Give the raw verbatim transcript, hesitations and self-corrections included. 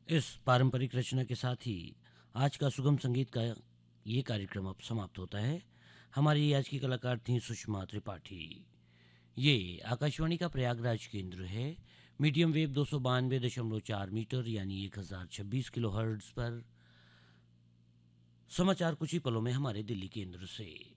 इस पारंपरिक रचना के साथ ही आज का सुगम संगीत का ये कार्यक्रम अब समाप्त होता है। हमारी आज की कलाकार थी सुषमा त्रिपाठी। ये आकाशवाणी का प्रयागराज केंद्र है। मीडियम वेव दो सौ बानवे दशमलव चार मीटर यानी एक हजार छब्बीस किलो हर्ट्ज पर समाचार कुछ ही पलों में हमारे दिल्ली केंद्र से।